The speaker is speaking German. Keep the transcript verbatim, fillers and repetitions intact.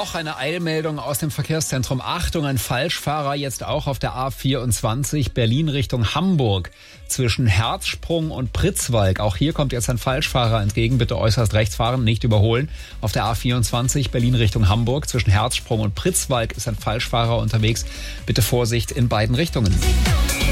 noch eine Eilmeldung aus dem Verkehrszentrum. Achtung, ein Falschfahrer jetzt auch auf der A vierundzwanzig Berlin Richtung Hamburg zwischen Herzsprung und Pritzwalk. Auch hier kommt jetzt ein Falschfahrer entgegen. Bitte äußerst rechts fahren, nicht überholen. Auf der A vierundzwanzig Berlin Richtung Hamburg zwischen Herzsprung und Pritzwalk ist ein Falschfahrer unterwegs. Bitte Vorsicht in beiden Richtungen.